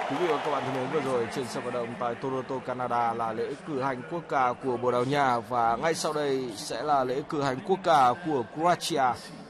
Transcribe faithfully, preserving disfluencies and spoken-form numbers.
Quý vị và các bạn thân mến, vừa rồi trên sân vận động tại Toronto, Canada là lễ cử hành quốc ca của Bồ Đào Nha và ngay sau đây sẽ là lễ cử hành quốc ca của Croatia.